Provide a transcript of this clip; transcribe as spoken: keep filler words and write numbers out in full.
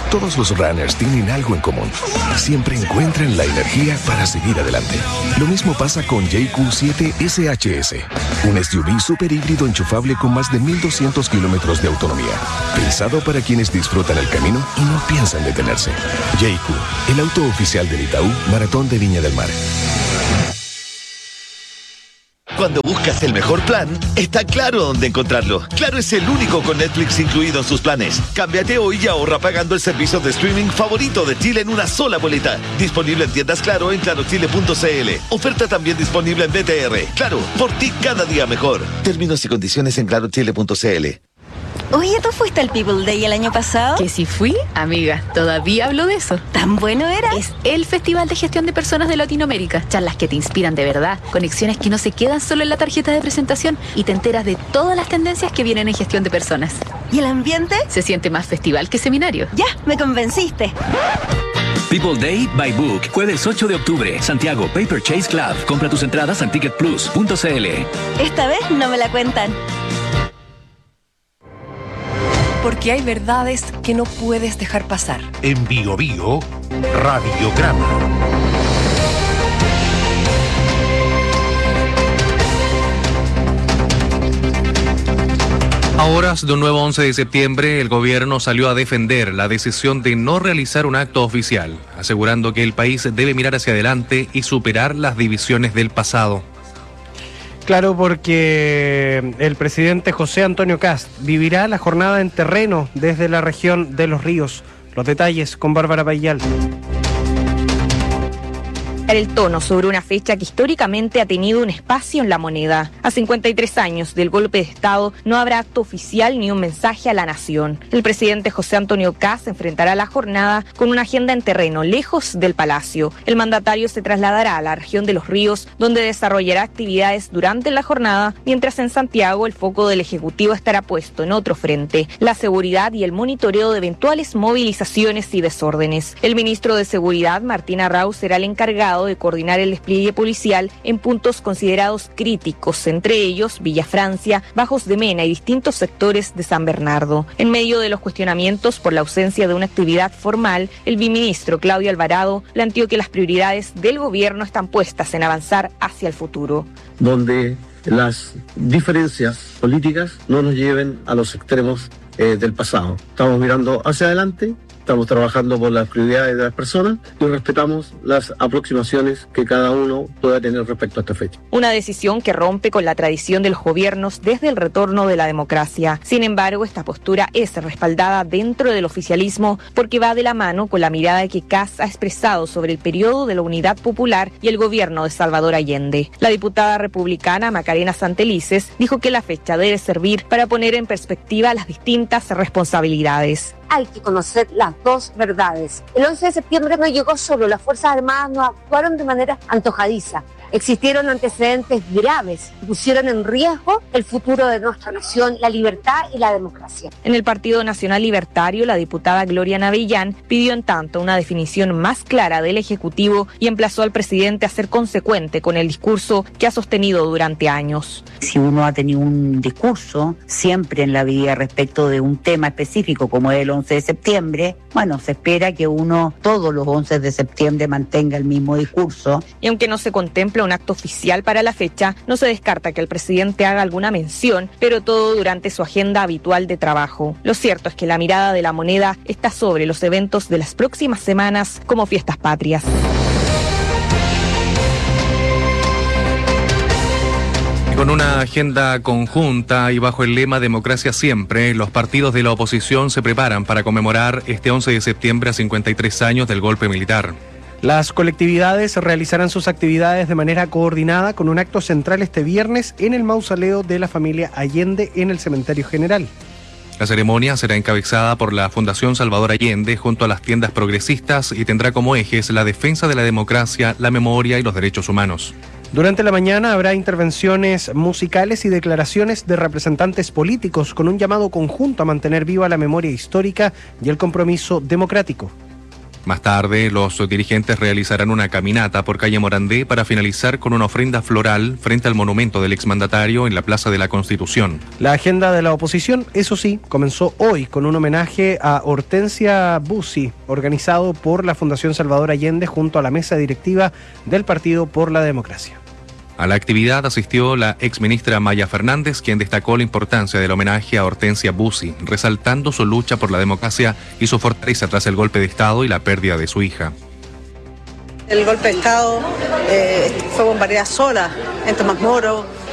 Todos los runners tienen algo en común. Siempre encuentran la energía para seguir adelante. Lo mismo pasa con J Q siete S H S, un S U V super híbrido enchufable con más de mil doscientos kilómetros de autonomía. Pensado para quienes disfrutan el camino y no piensan detenerse. J Q, el auto oficial del Itaú Maratón de Viña del Mar. Cuando buscas el mejor plan, está Claro dónde encontrarlo. Claro es el único con Netflix incluido en sus planes. Cámbiate hoy y ahorra pagando el servicio de streaming favorito de Chile en una sola boleta. Disponible en tiendas Claro en claro chile punto c l. Oferta también disponible en B T R. Claro, por ti cada día mejor. Términos y condiciones en claro chile punto c l. Oye, ¿tú fuiste al People Day el año pasado? ¿Que si fui? Amiga, todavía hablo de eso. ¿Tan bueno era? Es el Festival de Gestión de Personas de Latinoamérica. Charlas que te inspiran de verdad, conexiones que no se quedan solo en la tarjeta de presentación y te enteras de todas las tendencias que vienen en gestión de personas. ¿Y el ambiente? Se siente más festival que seminario. Ya, me convenciste. People Day by Book, jueves ocho de octubre, Santiago, Paper Chase Club. Compra tus entradas en ticket plus punto c l. Esta vez no me la cuentan. Porque hay verdades que no puedes dejar pasar. En Bio Bio, Radiograma. A horas de un nuevo once de septiembre, el gobierno salió a defender la decisión de no realizar un acto oficial, asegurando que el país debe mirar hacia adelante y superar las divisiones del pasado. Claro, porque el presidente José Antonio Kast vivirá la jornada en terreno desde la región de Los Ríos. Los detalles con Bárbara Payal. El tono sobre una fecha que históricamente ha tenido un espacio en la moneda. A cincuenta y tres años del golpe de Estado no habrá acto oficial ni un mensaje a la nación. El presidente José Antonio Kast enfrentará la jornada con una agenda en terreno, lejos del palacio. El mandatario se trasladará a la región de Los Ríos, donde desarrollará actividades durante la jornada, mientras en Santiago el foco del Ejecutivo estará puesto en otro frente, la seguridad y el monitoreo de eventuales movilizaciones y desórdenes. El ministro de Seguridad, Martín Arrauz, será el encargado de coordinar el despliegue policial en puntos considerados críticos, entre ellos Villa Francia, Bajos de Mena y distintos sectores de San Bernardo. En medio de los cuestionamientos por la ausencia de una actividad formal, el viceministro Claudio Alvarado planteó que las prioridades del gobierno están puestas en avanzar hacia el futuro. Donde las diferencias políticas no nos lleven a los extremos eh, del pasado. Estamos mirando hacia adelante. Estamos trabajando por las prioridades de las personas y respetamos las aproximaciones que cada uno pueda tener respecto a esta fecha. Una decisión que rompe con la tradición de los gobiernos desde el retorno de la democracia. Sin embargo, esta postura es respaldada dentro del oficialismo porque va de la mano con la mirada que Kast ha expresado sobre el periodo de la Unidad Popular y el gobierno de Salvador Allende. La diputada republicana Macarena Santelices dijo que la fecha debe servir para poner en perspectiva las distintas responsabilidades. Hay que conocer las dos verdades. El once de septiembre no llegó solo, las Fuerzas Armadas no actuaron de manera antojadiza. Existieron antecedentes graves que pusieron en riesgo el futuro de nuestra nación, la libertad y la democracia. En el Partido Nacional Libertario, la diputada Gloria Navellán pidió en tanto una definición más clara del Ejecutivo y emplazó al presidente a ser consecuente con el discurso que ha sostenido durante años. Si uno ha tenido un discurso siempre en la vida respecto de un tema específico como el once de septiembre, bueno, se espera que uno todos los once de septiembre mantenga el mismo discurso. Y aunque no se contempla un acto oficial para la fecha, no se descarta que el presidente haga alguna mención, pero todo durante su agenda habitual de trabajo. Lo cierto es que la mirada de la moneda está sobre los eventos de las próximas semanas como fiestas patrias. Con una agenda conjunta y bajo el lema Democracia Siempre, los partidos de la oposición se preparan para conmemorar este once de septiembre a cincuenta y tres años del golpe militar. Las colectividades realizarán sus actividades de manera coordinada con un acto central este viernes en el mausoleo de la familia Allende en el Cementerio General. La ceremonia será encabezada por la Fundación Salvador Allende junto a las tiendas progresistas y tendrá como ejes la defensa de la democracia, la memoria y los derechos humanos. Durante la mañana habrá intervenciones musicales y declaraciones de representantes políticos con un llamado conjunto a mantener viva la memoria histórica y el compromiso democrático. Más tarde, los dirigentes realizarán una caminata por calle Morandé para finalizar con una ofrenda floral frente al monumento del exmandatario en la Plaza de la Constitución. La agenda de la oposición, eso sí, comenzó hoy con un homenaje a Hortensia Bussi, organizado por la Fundación Salvador Allende junto a la mesa directiva del Partido por la Democracia. A la actividad asistió la exministra Maya Fernández, quien destacó la importancia del homenaje a Hortensia Bussi, resaltando su lucha por la democracia y su fortaleza tras el golpe de Estado y la pérdida de su hija. El golpe de Estado eh, fue bombardeada sola en Tomás Moro,